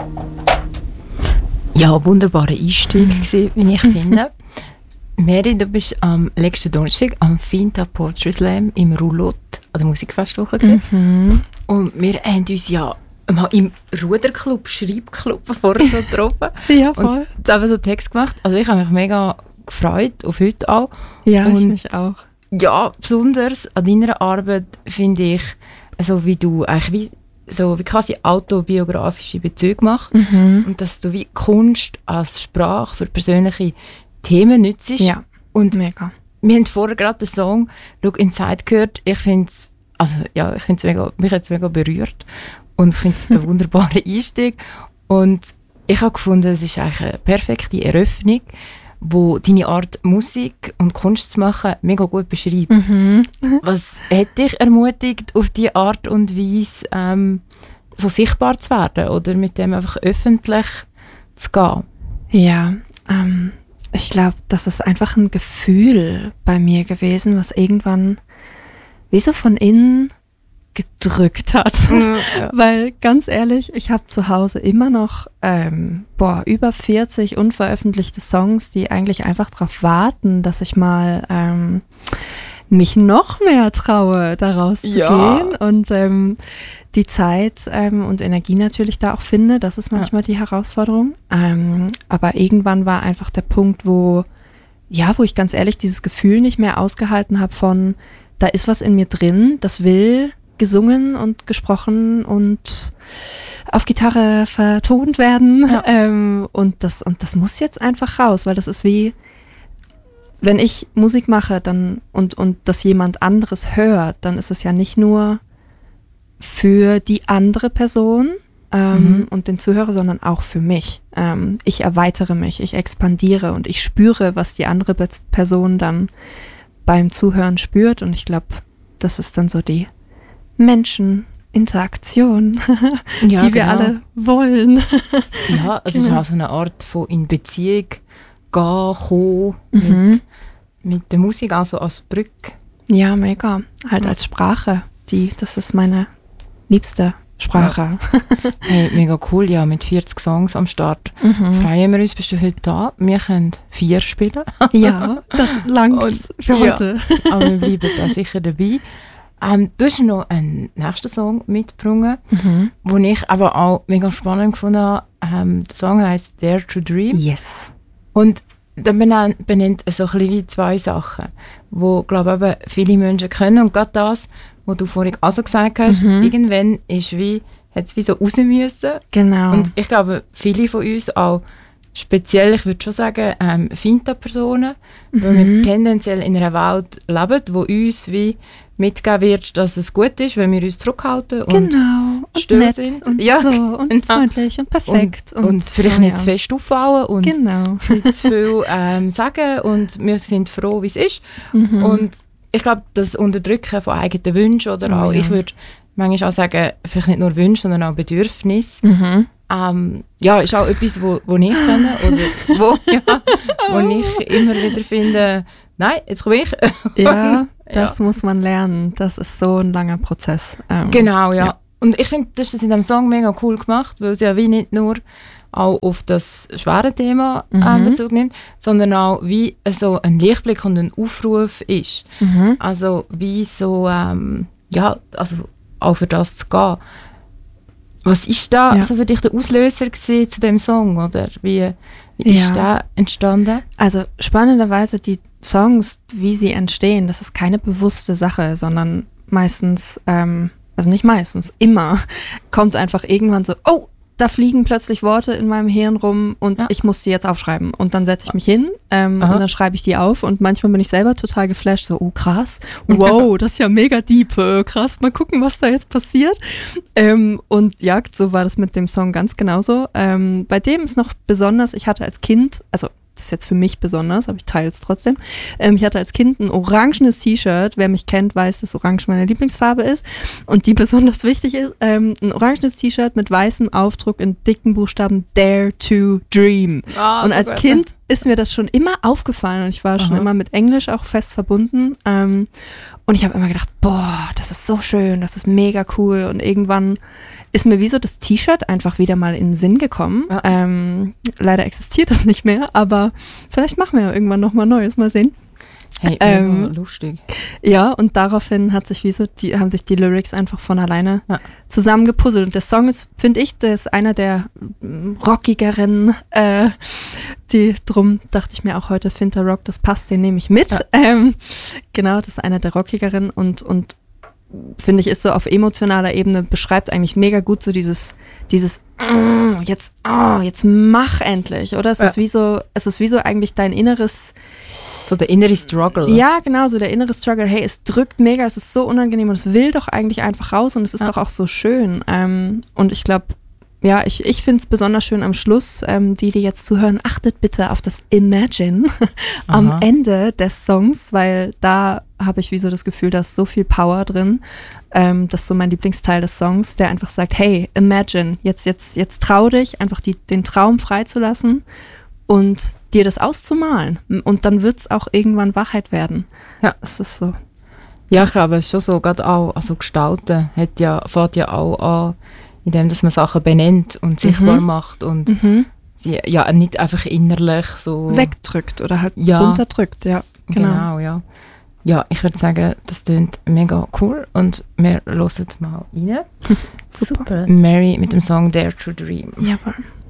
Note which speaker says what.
Speaker 1: Ja, wunderbarer Einstieg gewesen, wie ich finde. Mary, du bist am letzten Donnerstag am Finta Poetry Slam im Roulotte an der Musikfestwoche gewesen. Und wir haben uns ja mal im Ruderclub, Schreibclub vorher so getroffen.
Speaker 2: Ja, voll.
Speaker 1: Und jetzt haben wir so einen Text gemacht. Also ich habe mich mega gefreut auf heute auch.
Speaker 2: Ja,
Speaker 1: und
Speaker 2: ich mich auch.
Speaker 1: Ja, besonders an deiner Arbeit finde ich, also wie du eigentlich wie quasi autobiografische Bezüge machst und dass du wie Kunst als Sprache für persönliche Themen nützt.
Speaker 2: Ja,
Speaker 1: und
Speaker 2: mega.
Speaker 1: Wir haben vorher gerade den Song «Look Inside» gehört. Ich finde es, mich hat es mega berührt und ich finde es ein wunderbarer Einstieg. Und ich habe gefunden, es ist eigentlich eine perfekte Eröffnung, wo deine Art, Musik und Kunst zu machen, mega gut beschreibt. Was hat dich ermutigt, auf diese Art und Weise so sichtbar zu werden oder mit dem einfach öffentlich zu gehen?
Speaker 2: Ja, ich glaube, das ist einfach ein Gefühl bei mir gewesen, was irgendwann wie so von innen gedrückt hat. Ja. Weil, ganz ehrlich, ich habe zu Hause immer noch über 40 unveröffentlichte Songs, die eigentlich einfach darauf warten, dass ich mal mich noch mehr traue, daraus zu gehen und die Zeit und Energie natürlich da auch finde. Das ist manchmal die Herausforderung. Aber irgendwann war einfach der Punkt, wo ich ganz ehrlich dieses Gefühl nicht mehr ausgehalten habe von, da ist was in mir drin, das will gesungen und gesprochen und auf Gitarre vertont werden. Ja. Und das muss jetzt einfach raus, weil das ist wie, wenn ich Musik mache dann und das jemand anderes hört, dann ist es ja nicht nur für die andere Person und den Zuhörer, sondern auch für mich. Ich erweitere mich, ich expandiere und ich spüre, was die andere Person dann beim Zuhören spürt. Und ich glaube, das ist dann so die Menscheninteraktion, die wir alle wollen.
Speaker 1: Ja, es ist auch so eine Art von in Beziehung gehen, kommen mit der Musik, also als Brücke.
Speaker 2: Ja, mega. Halt als Sprache. Das ist meine liebste Sprache.
Speaker 1: Ja. Hey, mega cool, ja, mit 40 Songs am Start. Freuen wir uns, bist du heute da? Wir können 4 spielen.
Speaker 2: Ja, das langt für heute.
Speaker 1: Aber wir bleiben da sicher dabei. Du hast noch einen nächsten Song mitgebracht, den ich aber auch mega spannend gefunden habe. Der Song heisst «Dare to Dream».
Speaker 2: Yes.
Speaker 1: Und dann benennt so ein bisschen wie 2 Sachen, die, glaube ich, viele Menschen können. Und gerade das, was du vorhin also gesagt hast, irgendwann hat es wie so raus müssen.
Speaker 2: Genau.
Speaker 1: Und ich glaube, viele von uns auch, speziell, ich würde schon sagen, Finta-Personen, weil wir tendenziell in einer Welt leben, wo uns wie mitgegeben wird, dass es gut ist, wenn wir uns zurückhalten und still
Speaker 2: nett
Speaker 1: sind.
Speaker 2: Und so und freundlich und perfekt.
Speaker 1: Und vielleicht nicht zu fest auffallen und nicht zu viel sagen und wir sind froh, wie es ist. Und ich glaube, das Unterdrücken von eigenen Wünschen oder auch, ich würde manchmal auch sagen, vielleicht nicht nur Wünsche, sondern auch Bedürfnisse. Ist auch etwas, wo ich kenne oder wo ich immer wieder finde, nein, jetzt komme ich.
Speaker 2: Das muss man lernen. Das ist so ein langer Prozess.
Speaker 1: Genau, ja. Und ich finde, das ist in diesem Song mega cool gemacht, weil es ja wie nicht nur auch auf das schwere Thema Bezug nimmt, sondern auch wie so ein Lichtblick und ein Aufruf ist. Also wie so, also auch für das zu gehen. Was ist da so für dich der Auslöser gewesen zu dem Song? Oder wie ist der entstanden?
Speaker 2: Also spannenderweise die Songs, wie sie entstehen, das ist keine bewusste Sache, sondern meistens, also nicht meistens, immer kommt einfach irgendwann so, oh, da fliegen plötzlich Worte in meinem Hirn rum und ich muss die jetzt aufschreiben. Und dann setze ich mich hin und dann schreibe ich die auf und manchmal bin ich selber total geflasht, so, oh krass, wow, das ist ja mega deep, krass, mal gucken, was da jetzt passiert. Und ja, so war das mit dem Song ganz genauso. Bei dem ist noch besonders, ich hatte als Kind, also das ist jetzt für mich besonders, aber ich teile es trotzdem. Ich hatte als Kind ein orangenes T-Shirt. Wer mich kennt, weiß, dass Orange meine Lieblingsfarbe ist und die besonders wichtig ist. Ein orangenes T-Shirt mit weißem Aufdruck in dicken Buchstaben Dare to Dream. Oh, und als Kind ist mir das schon immer aufgefallen und ich war schon immer mit Englisch auch fest verbunden. Und ich habe immer gedacht, boah, das ist so schön, das ist mega cool. Und irgendwann ist mir wie so das T-Shirt einfach wieder mal in den Sinn gekommen. Ja. Leider existiert das nicht mehr, aber vielleicht machen wir ja irgendwann nochmal Neues, mal sehen.
Speaker 1: Hey, lustig.
Speaker 2: Ja, und daraufhin haben sich die Lyrics einfach von alleine zusammengepuzzelt. Und der Song ist, finde ich, der ist einer der rockigeren, drum dachte ich mir auch heute, Finterrock, das passt, den nehme ich mit. Ja. Genau, das ist einer der rockigeren und finde ich, ist so auf emotionaler Ebene, beschreibt eigentlich mega gut so dieses jetzt mach endlich, oder? Es ist wie so eigentlich dein inneres,
Speaker 1: so der innere Struggle.
Speaker 2: Ja, genau, so der innere Struggle. Hey, es drückt mega, es ist so unangenehm und es will doch eigentlich einfach raus und es ist doch auch so schön. Und ich glaube, ja, ich finde es besonders schön am Schluss, die jetzt zuhören, achtet bitte auf das Imagine am Ende des Songs, weil da habe ich wie so das Gefühl, da ist so viel Power drin. Das ist so mein Lieblingsteil des Songs, der einfach sagt, hey, imagine, jetzt trau dich, einfach den Traum freizulassen und dir das auszumalen. Und dann wird es auch irgendwann Wahrheit werden. Ja, es ist so.
Speaker 1: Ja, ich glaube, es ist schon so, gerade auch, also Gestalten fängt ja auch an, indem dass man Sachen benennt und sichtbar macht und sie ja nicht einfach innerlich so
Speaker 2: wegdrückt oder halt runterdrückt, ja.
Speaker 1: Genau, ja. Ja, ich würde sagen, das klingt mega cool und wir hören mal rein.
Speaker 2: Super.
Speaker 1: Mary mit dem Song Dare to Dream.
Speaker 2: Jawohl.